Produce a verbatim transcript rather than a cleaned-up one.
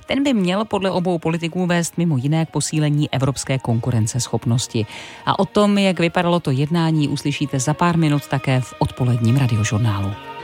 Ten by měl podle obou politiků vést mimo jiné k posílení evropské konkurenceschopnosti. A o tom, jak vypadalo to jednání, uslyšíte za pár minut také v odpoledním radiožurnálu.